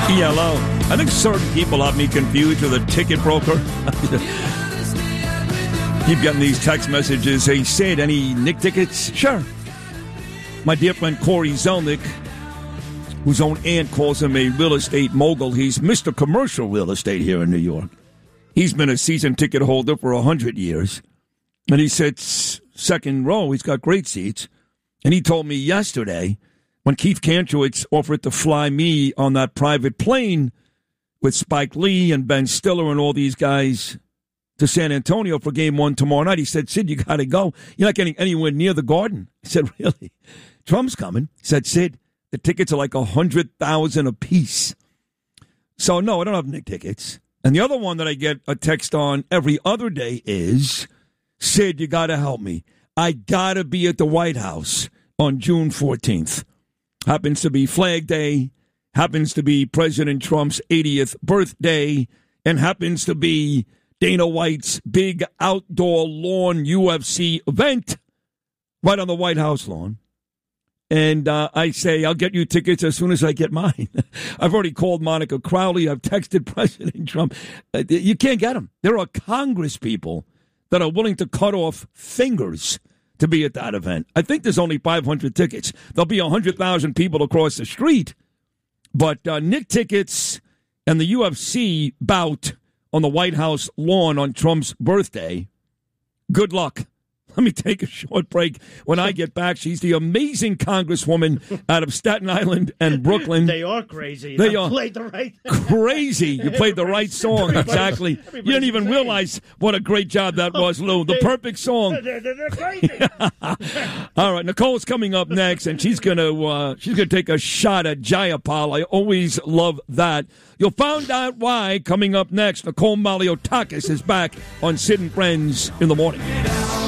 ELO. I think certain people have me confused with a ticket broker. Keep getting these text messages. Hey, Sid, any Nick tickets? Sure. My dear friend Corey Zelnick, whose own aunt calls him a real estate mogul. He's Mr. Commercial Real Estate here in New York. He's been a season ticket holder for 100 years. And he sits second row. He's got great seats. And he told me yesterday, when Keith Kantrowitz offered to fly me on that private plane with Spike Lee and Ben Stiller and all these guys to San Antonio for Game 1 tomorrow night, he said, Sid, you got to go. You're not getting anywhere near the Garden. I said, really? Trump's coming. He said, Sid, the tickets are like $100,000 a piece. So, no, I don't have Nick tickets. And the other one that I get a text on every other day is, Sid, you got to help me. I got to be at the White House on June 14th. Happens to be Flag Day, happens to be President Trump's 80th birthday, and happens to be Dana White's big outdoor lawn UFC event right on the White House lawn. And I say, I'll get you tickets as soon as I get mine. I've already called Monica Crowley. I've texted President Trump. You can't get them. There are Congress people that are willing to cut off fingers to be at that event. I think there's only 500 tickets. There'll be 100,000 people across the street. But Nick tickets and the UFC bout on the White House lawn on Trump's birthday, good luck. Let me take a short break. When I get back, she's the amazing congresswoman out of Staten Island and Brooklyn. They are crazy. They are played the right crazy. You played the right song, exactly. You didn't even realize what a great job that was, Lou. The perfect song. They're crazy. All right, Nicole's coming up next, and she's gonna take a shot at Jayapal. I always love that. You'll find out why coming up next. Nicole Maliotakis is back on Sid and Friends in the morning.